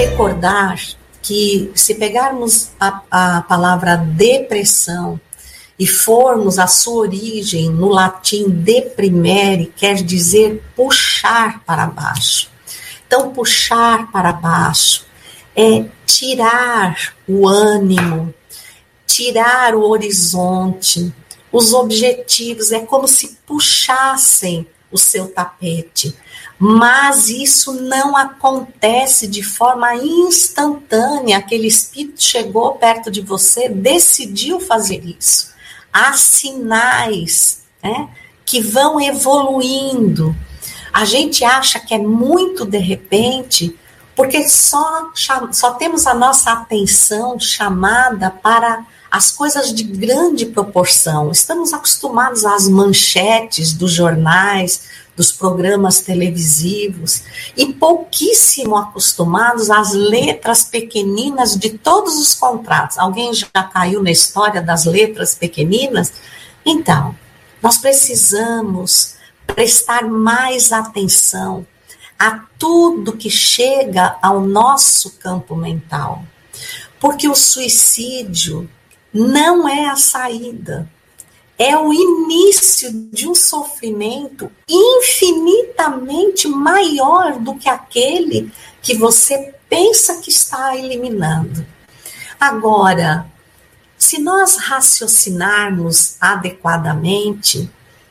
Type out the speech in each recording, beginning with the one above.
recordar que, se pegarmos a palavra depressão e formos a sua origem no latim deprimere, quer dizer puxar para baixo. Então, puxar para baixo é tirar o ânimo, tirar o horizonte, os objetivos, é como se puxassem o seu tapete. Mas isso não acontece de forma instantânea. Aquele espírito chegou perto de você, decidiu fazer isso. Há sinais, né, que vão evoluindo. A gente acha que é muito de repente, porque só temos a nossa atenção chamada para as coisas de grande proporção. Estamos acostumados às manchetes dos jornais, dos programas televisivos, e pouquíssimo acostumados às letras pequeninas de todos os contratos. Alguém já caiu na história das letras pequeninas? Então, nós precisamos prestar mais atenção a tudo que chega ao nosso campo mental, porque o suicídio não é a saída. É o início de um sofrimento infinitamente maior do que aquele que você pensa que está eliminando. Agora, se nós raciocinarmos adequadamente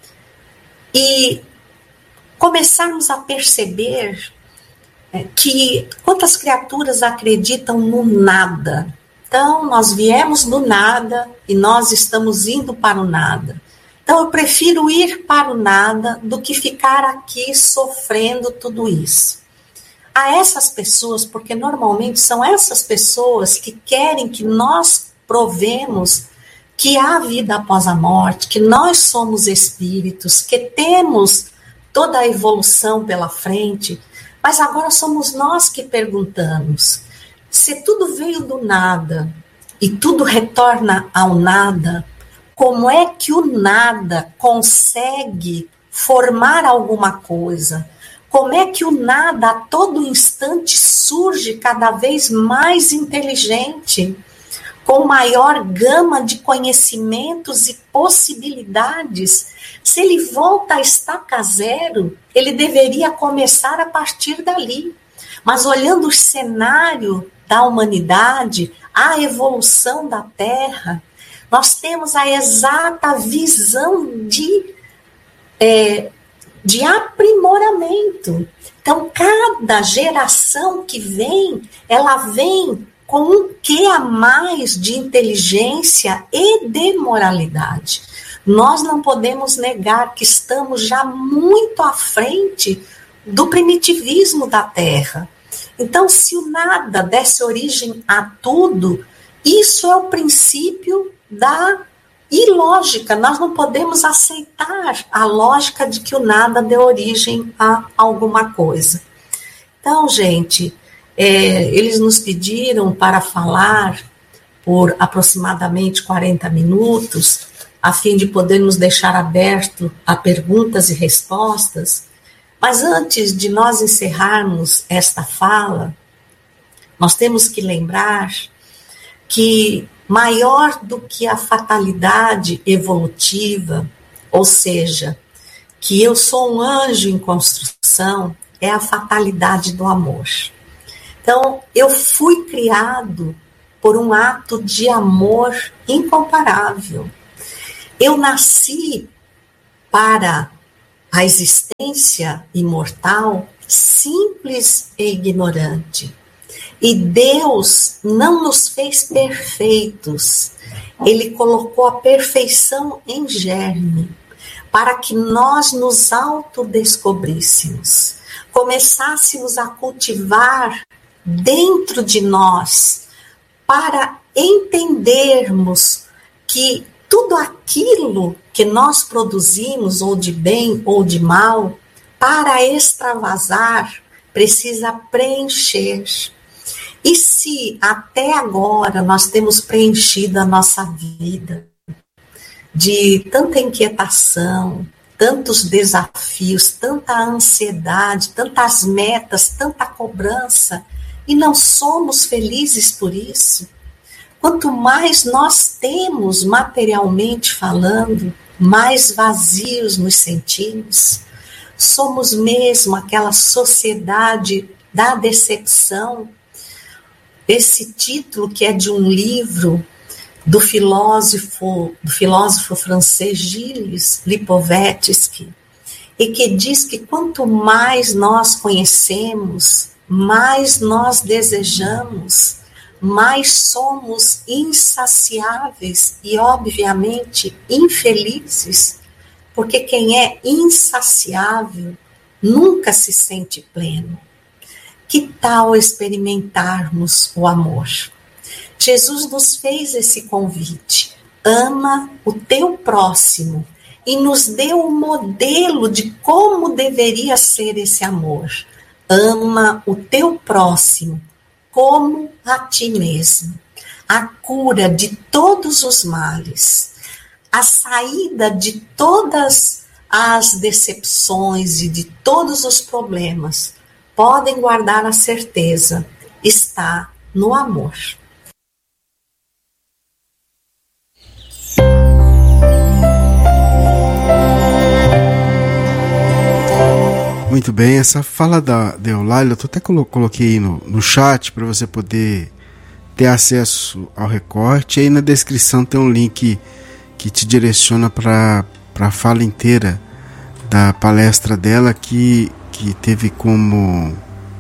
e começarmos a perceber que quantas criaturas acreditam no nada. Então, nós viemos do nada e nós estamos indo para o nada. Então, eu prefiro ir para o nada do que ficar aqui sofrendo tudo isso. A essas pessoas, porque normalmente são essas pessoas que querem que nós provemos que há vida após a morte, que nós somos espíritos, que temos toda a evolução pela frente, mas agora somos nós que perguntamos. Se tudo veio do nada e tudo retorna ao nada, como é que o nada consegue formar alguma coisa? Como é que o nada a todo instante surge cada vez mais inteligente, com maior gama de conhecimentos e possibilidades? Se ele volta a estaca zero, ele deveria começar a partir dali. Mas olhando o cenário da humanidade, a evolução da Terra, nós temos a exata visão de aprimoramento. Então, cada geração que vem, ela vem com um quê a mais de inteligência e de moralidade. Nós não podemos negar que estamos já muito à frente do primitivismo da Terra. Então, se o nada desse origem a tudo, isso é o princípio da ilógica. Nós não podemos aceitar a lógica de que o nada dê origem a alguma coisa. Então, gente, eles nos pediram para falar por aproximadamente 40 minutos, a fim de podermos deixar aberto a perguntas e respostas. Mas antes de nós encerrarmos esta fala, nós temos que lembrar que maior do que a fatalidade evolutiva, ou seja, que eu sou um anjo em construção, é a fatalidade do amor. Então, eu fui criado por um ato de amor incomparável. Eu nasci para a existência imortal simples e ignorante. E Deus não nos fez perfeitos. Ele colocou a perfeição em germe, para que nós nos autodescobríssemos, começássemos a cultivar dentro de nós, para entendermos que tudo aquilo que nós produzimos, ou de bem ou de mal, para extravasar, precisa preencher. E se até agora nós temos preenchido a nossa vida de tanta inquietação, tantos desafios, tanta ansiedade, tantas metas, tanta cobrança, e não somos felizes por isso. Quanto mais nós temos materialmente falando, mais vazios nos sentimos. Somos mesmo aquela sociedade da decepção. Esse título, que é de um livro do filósofo francês Gilles Lipovetsky, e que diz que quanto mais nós conhecemos, mais nós desejamos, mais somos insaciáveis e, obviamente, infelizes, porque quem é insaciável nunca se sente pleno. Que tal experimentarmos o amor? Jesus nos fez esse convite: ama o teu próximo, e nos deu um modelo de como deveria ser esse amor. Ama o teu próximo como a ti mesmo. A cura de todos os males, a saída de todas as decepções e de todos os problemas, podem guardar a certeza, está no amor. Muito bem, essa fala da Eulália, eu até coloquei aí no chat para você poder ter acesso ao recorte. Aí na descrição tem um link que te direciona para a fala inteira da palestra dela, que teve como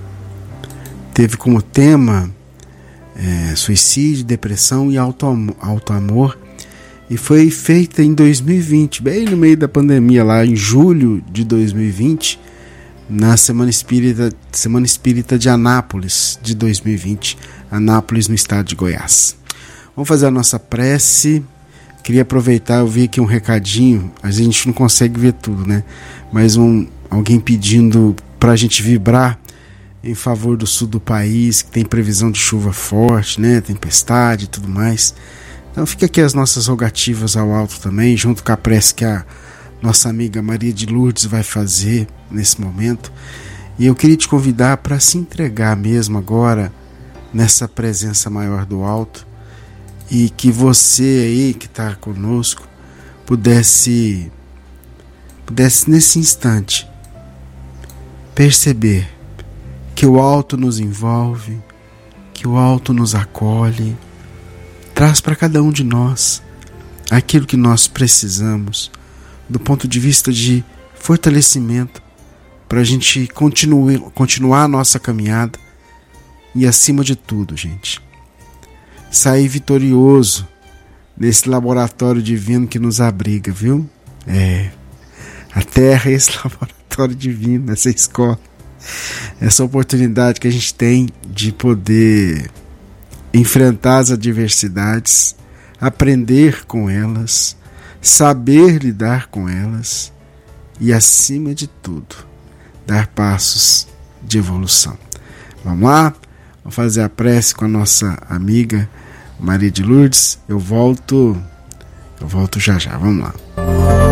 tema suicídio, depressão e auto-amor, e foi feita em 2020, bem no meio da pandemia, lá em julho de 2020, na Semana Espírita de Anápolis de 2020, Anápolis, no estado de Goiás. Vamos fazer a nossa prece. Queria aproveitar, eu vi aqui um recadinho, a gente não consegue ver tudo, né? Mas alguém pedindo para a gente vibrar em favor do sul do país, que tem previsão de chuva forte, né? Tempestade e tudo mais. Então fica aqui as nossas rogativas ao alto também, junto com a prece que a nossa amiga Maria de Lourdes vai fazer nesse momento. E eu queria te convidar para se entregar mesmo agora nessa presença maior do alto, e que você aí que está conosco pudesse nesse instante perceber que o alto nos envolve, que o alto nos acolhe, traz para cada um de nós aquilo que nós precisamos do ponto de vista de fortalecimento para a gente continuar a nossa caminhada e, acima de tudo, gente, sair vitorioso nesse laboratório divino que nos abriga, viu? A Terra é esse laboratório divino, essa escola, essa oportunidade que a gente tem de poder enfrentar as adversidades, aprender com elas, saber lidar com elas e, acima de tudo, dar passos de evolução. Vamos lá? Vamos fazer a prece com a nossa amiga Maria de Lourdes. Eu volto já já. Vamos lá.